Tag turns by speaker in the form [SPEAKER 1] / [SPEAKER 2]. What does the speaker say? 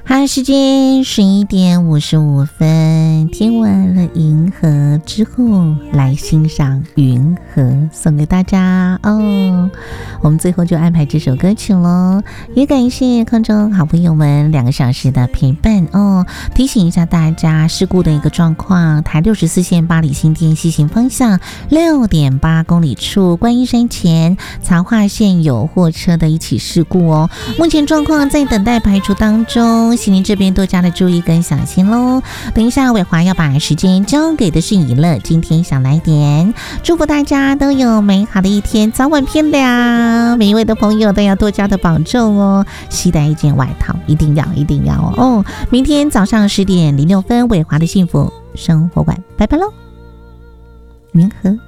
[SPEAKER 1] 好，时间11:55，听完了银河之后，来欣赏云河，送给大家哦。我们最后就安排这首歌曲咯，也感谢空中好朋友们2个小时的陪伴哦。提醒一下大家事故的一个状况，台64线八里新店西行方向 6.8 公里处观音山前曹化线有货车的一起事故哦，目前状况在等待排除当中，请您这边多加的注意跟小心咯。等一下伟华要把时间交给的是以乐，今天想来点，祝福大家都有美好的一天，早晚偏凉，每一位的朋友都要多加的保重哦，携带一件外套，一定要哦。明天早上10:06，伟华的幸福生活馆，拜拜喽，云和。